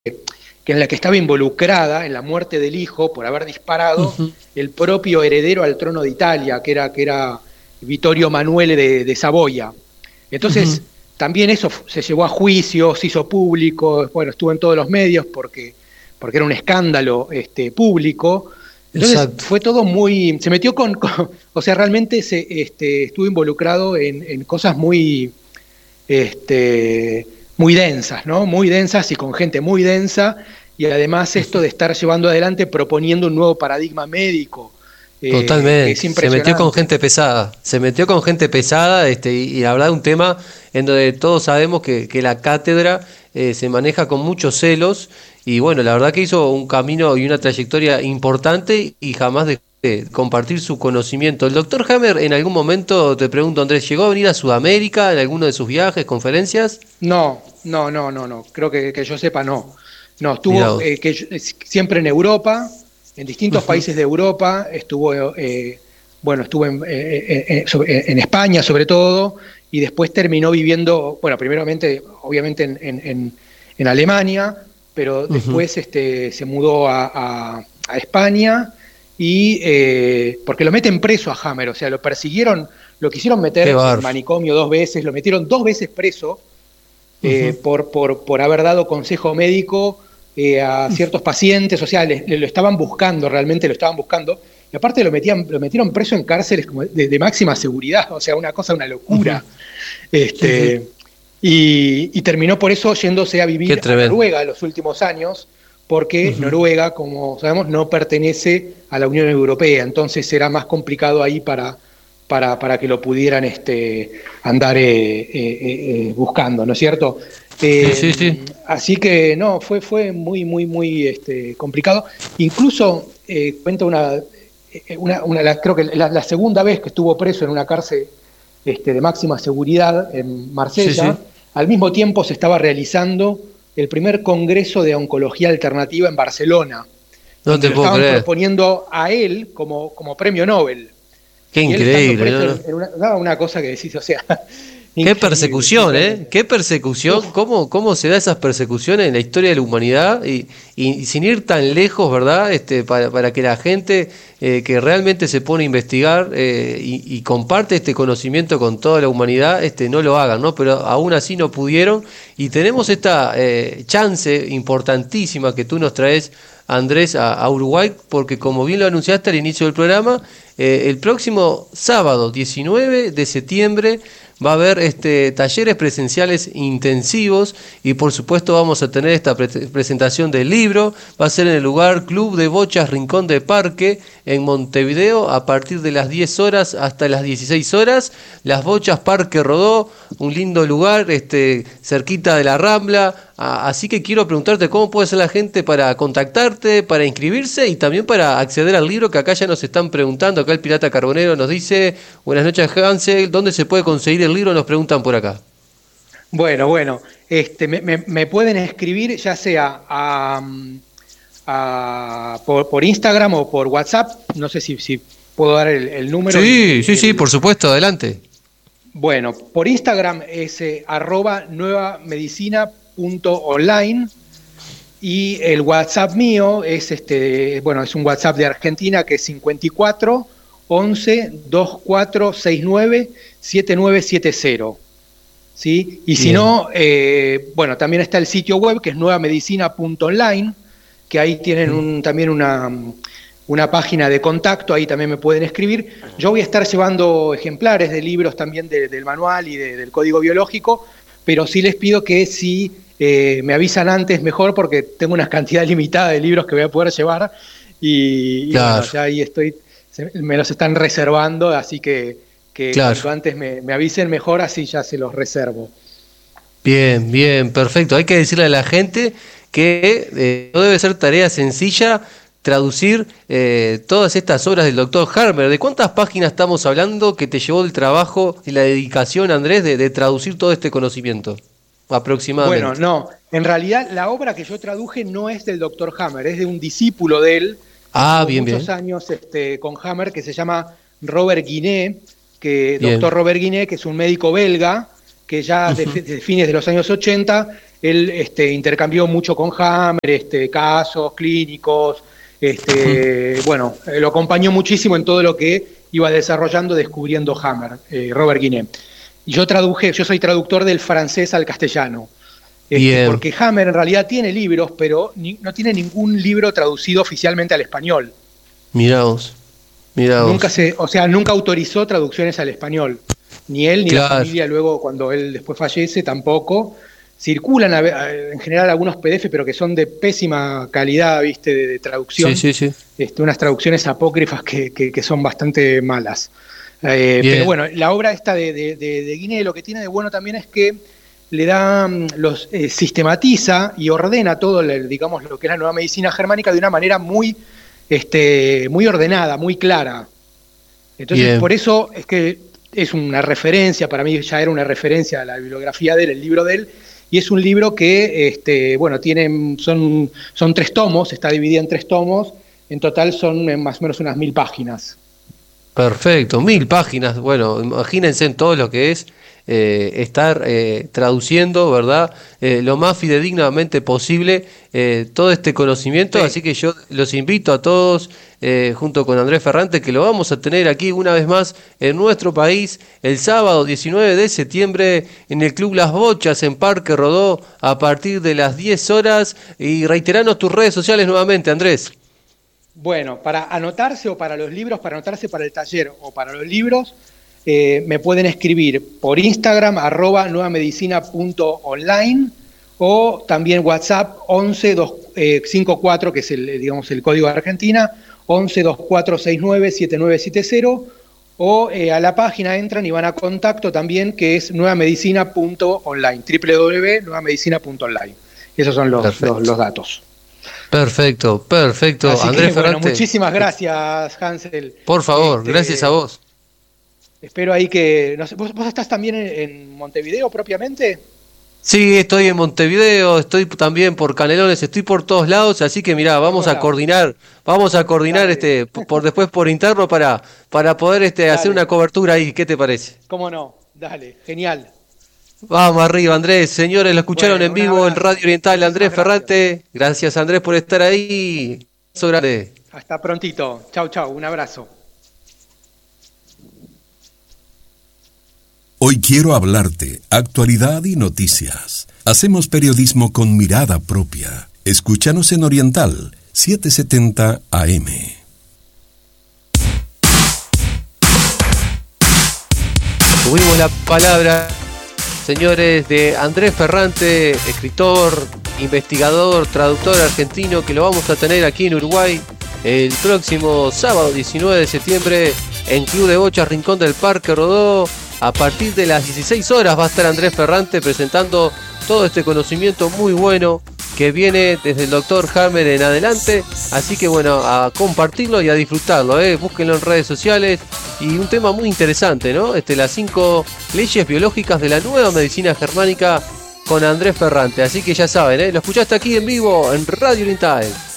que en la que estaba involucrada en la muerte del hijo por haber disparado Ujú, el propio heredero al trono de Italia, que era Vittorio Emanuele de Saboya. ujú. Entonces, también eso se llevó a juicio, se hizo público, bueno, estuvo en todos los medios porque era un escándalo público. Entonces, Exacto. fue todo muy. Se metió o sea, realmente estuvo involucrado en cosas muy densas, ¿no? Muy densas y con gente muy densa, y además esto de estar llevando adelante, proponiendo un nuevo paradigma médico, que es Totalmente, se metió con impresionante. gente pesada, se metió con gente pesada, y la verdad un tema en donde todos sabemos que la cátedra se maneja con muchos celos, y bueno, la verdad que hizo un camino y una trayectoria importante y jamás dejó de compartir su conocimiento. El doctor Hammer, en algún momento, te pregunto Andrés, ¿llegó a venir a Sudamérica en alguno de sus viajes, conferencias? No, no, no, no, no. Creo que yo sepa, no. No, Mirá estuvo vos. siempre en Europa, en distintos Ujú, países de Europa. Bueno, estuvo en España sobre todo, y después terminó viviendo, bueno, primeramente, obviamente en Alemania, pero ujú. después se mudó a España, y porque lo meten preso a Hammer, o sea, lo persiguieron, lo quisieron Qué meter en bárbaro. manicomio 2 veces, lo metieron 2 veces preso, Ujú, por haber dado consejo médico a ciertos pacientes. O sea, lo estaban buscando, realmente lo estaban buscando, y aparte lo metieron preso en cárceles como de máxima seguridad, o sea, una ujú. locura. Sí, sí. Este, y terminó por eso yéndose a Qué vivir a tremendo. Noruega en los últimos años, porque Ujú. Noruega, como sabemos, no pertenece a la Unión Europea, entonces será más complicado ahí para que lo pudieran andar buscando, ¿no es cierto? Sí, sí, sí. Así que no, fue muy, muy, muy complicado. Incluso cuenta creo que la segunda vez que estuvo preso en una cárcel de máxima seguridad en Sí, Marsella, sí. al mismo tiempo se estaba realizando el primer congreso de oncología alternativa en Barcelona, No donde te lo puedo estaban creer. proponiendo a él como premio Nobel. Qué Y él estando increíble, ¿no? preso ¿No? en una cosa que decís, o sea, Qué increíble, persecución, ¿eh? sinceramente. Qué Uf, persecución. ¿Cómo se da esas persecuciones en la historia de la humanidad? Y sin ir tan lejos, ¿verdad? Para que la gente que realmente se pone a investigar y comparte este conocimiento con toda la humanidad, no lo hagan, ¿no? Pero aún así no pudieron. Y tenemos esta chance importantísima que tú nos traes, Andrés, a Uruguay, porque como bien lo anunciaste al inicio del programa, el próximo sábado 19 de septiembre va a haber talleres presenciales intensivos, y por supuesto vamos a tener esta presentación del libro. Va a ser en el lugar Club de Bochas Rincón de Parque en Montevideo a partir de las 10 horas hasta las 16 horas. Las Bochas Parque Rodó, un lindo lugar cerquita de la Rambla. Así que quiero preguntarte cómo puede ser la gente para contactarte, para inscribirse y también para acceder al libro, que acá ya nos están preguntando. Acá el Pirata Carbonero nos dice: buenas noches, Hansel, ¿dónde se puede conseguir el libro? Nos preguntan por acá. bueno, me pueden escribir ya sea por Instagram o por WhatsApp. No sé si puedo dar el número. Sí, sí, sí, por supuesto, adelante. Bueno, por Instagram es @nuevamedicina.online, y el WhatsApp mío es un WhatsApp de Argentina, que es 54 11 2469 7970. ¿Sí? Y si Bien. no, bueno, también está el sitio web, que es nuevamedicina.online, que ahí tienen también una página de contacto, ahí también me pueden escribir. Yo voy a estar llevando ejemplares de libros también del manual y del código biológico, pero sí les pido que si me avisan antes, mejor, porque tengo una cantidad limitada de libros que voy a poder llevar, y bueno, Claro, ya ahí me los están reservando, así que cuanto claro. antes me avisen, mejor, así ya se los reservo. Bien, bien, perfecto. Hay que decirle a la gente que no debe ser tarea sencilla traducir todas estas obras del doctor Harmer. ¿De cuántas páginas estamos hablando que te llevó el trabajo y la dedicación, Andrés, de traducir todo este conocimiento? Bueno, Aproximadamente. no, en realidad la obra que yo traduje no es del doctor Hammer, es de un discípulo de él que Ah, estuvo bien, muchos bien. años con Hammer, que se llama Robert Guiné, Bien. doctor Robert Guiné, que es un médico belga, que ya Ujú. desde fines de los años 80 él intercambió mucho con Hammer, casos clínicos, bueno, lo acompañó muchísimo en todo lo que iba desarrollando, descubriendo Hammer, Robert Guinet. Yo soy traductor del francés al castellano, porque Hammer en realidad tiene libros, pero no tiene ningún libro traducido oficialmente al español. Mirá vos. Nunca autorizó traducciones al español, ni él ni la familia. Luego, cuando él después fallece, tampoco. Circulan en general algunos PDF, pero que son de pésima calidad, ¿viste? De traducción. Sí. Unas traducciones apócrifas que son bastante malas. Pero bueno, la obra esta de Guinet, lo que tiene de bueno también es que le da, sistematiza y ordena todo, digamos, lo que es la nueva medicina germánica de una manera muy ordenada, muy clara. Entonces, por eso es que es una referencia, para mí ya era una referencia a la bibliografía de él, el libro de él, y es un libro que, son 3 tomos, está dividido en 3 tomos, en total son más o menos unas 1000 páginas. Perfecto, 1000 páginas, bueno, imagínense en todo lo que es estar traduciendo, ¿verdad? Lo más fidedignamente posible todo este conocimiento, sí. Así que yo los invito a todos, junto con Andrés Ferrante, que lo vamos a tener aquí una vez más en nuestro país, el sábado 19 de septiembre, en el Club Las Bochas, en Parque Rodó, a partir de las 10 horas, y reiteranos tus redes sociales nuevamente, Andrés. Bueno, para anotarse o para los libros, para anotarse para el taller o para los libros, me pueden escribir por Instagram, @nuevamedicina.online, o también WhatsApp 11-254, que es el código de Argentina, 11-2469-7970, o a la página entran y van a contacto también, que es nuevamedicina.online, www.nuevamedicina.online. Esos son los datos. Perfecto. Así Andrés Ferrante. Bueno, muchísimas gracias, Hansel. Por favor, gracias a vos. Espero ahí que... No sé, ¿vos estás también en Montevideo propiamente? Sí, estoy en Montevideo, estoy también por Canelones, estoy por todos lados, así que mirá, vamos a coordinar después por interno para poder hacer una cobertura ahí. ¿Qué te parece? ¿Cómo no? Dale, genial. Vamos arriba, Andrés. Señores, lo escucharon en vivo en Radio Oriental. Andrés Ferrante. Gracias, Andrés, por estar ahí. Un abrazo grande. Hasta prontito. Chau, un abrazo. Hoy quiero hablarte, actualidad y noticias. Hacemos periodismo con mirada propia. Escúchanos en Oriental 770 AM. Tuvimos la palabra, señores, de Andrés Ferrante, escritor, investigador, traductor argentino, que lo vamos a tener aquí en Uruguay el próximo sábado 19 de septiembre en Club de Bochas, Rincón del Parque Rodó. A partir de las 16 horas va a estar Andrés Ferrante presentando todo este conocimiento muy bueno que viene desde el doctor Hammer en adelante. Así que bueno, a compartirlo y a disfrutarlo, búsquenlo en redes sociales. Y un tema muy interesante, ¿no? Las 5 leyes biológicas de la nueva medicina germánica con Andrés Ferrante. Así que ya saben, lo escuchaste aquí en vivo en Radio Oriental.